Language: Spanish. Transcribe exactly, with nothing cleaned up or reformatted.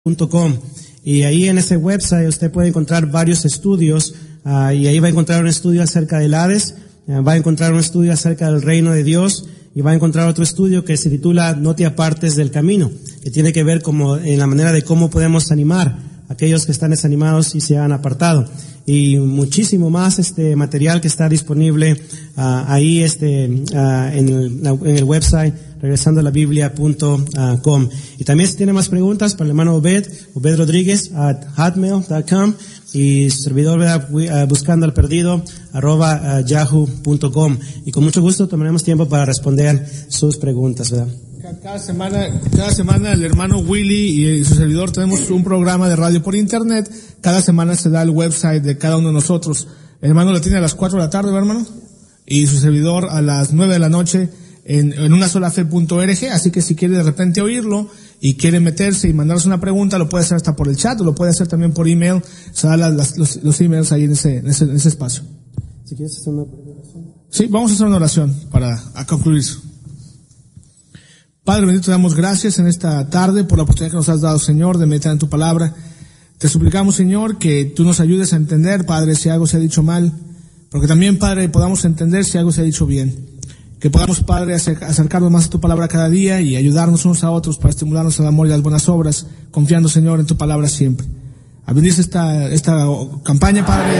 punto com, y ahí en ese website usted puede encontrar varios estudios, uh, y ahí va a encontrar un estudio acerca del Hades, uh, va a encontrar un estudio acerca del reino de Dios, y va a encontrar otro estudio que se titula No te apartes del camino, que tiene que ver como en la manera de cómo podemos animar a aquellos que están desanimados y se han apartado, y muchísimo más este material que está disponible uh, ahí este uh, en, el, en el website regresando a la biblia punto com. Y también si tiene más preguntas para el hermano Obed, Obed Rodríguez at hotmail punto com, y su servidor uh, buscando al perdido arroba uh, yahoo punto com, y con mucho gusto tomaremos tiempo para responder sus preguntas, ¿verdad? Cada semana, cada semana el hermano Willy y su servidor tenemos un programa de radio por internet. Cada semana se da el website de cada uno de nosotros. El hermano lo tiene a las cuatro de la tarde, ¿verdad, hermano? Y su servidor a las nueve de la noche en, en una sola fe punto org. Así que si quiere de repente oírlo y quiere meterse y mandarnos una pregunta, lo puede hacer hasta por el chat o lo puede hacer también por email. Se da las, las, los, los emails ahí en ese, en ese, en ese espacio. Si quieres hacer una oración. Sí, vamos a hacer una oración para a concluir. Padre bendito, te damos gracias en esta tarde por la oportunidad que nos has dado, Señor, de meditar en tu palabra. Te suplicamos, Señor, que tú nos ayudes a entender, Padre, si algo se ha dicho mal, porque también, Padre, podamos entender si algo se ha dicho bien. Que podamos, Padre, acercarnos más a tu palabra cada día y ayudarnos unos a otros para estimularnos al amor y las buenas obras, confiando, Señor, en tu palabra siempre. Bendice esta, esta campaña, Padre.